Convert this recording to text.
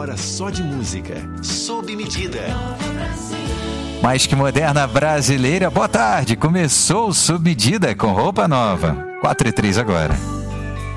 hora só de música. Sob medida. Mais que moderna brasileira, boa tarde. Começou o Sob Medida com roupa nova. 4:03 agora.